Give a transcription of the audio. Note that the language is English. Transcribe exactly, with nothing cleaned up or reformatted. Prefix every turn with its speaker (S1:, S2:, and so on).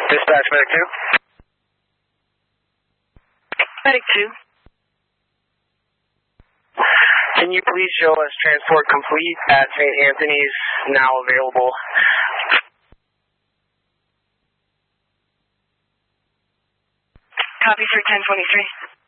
S1: Dispatch, Medic two.
S2: Medic two.
S1: Can you please show us transport complete at Saint Anthony's, now available?
S2: Copy for ten twenty-three.